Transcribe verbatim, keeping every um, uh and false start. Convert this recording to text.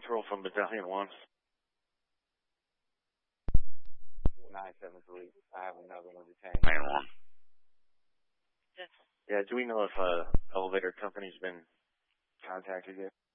Control from Battalion one. nine seven three. I have another one detained. Battalion one. Yeah, do we know if uh, elevator company's been contacted yet?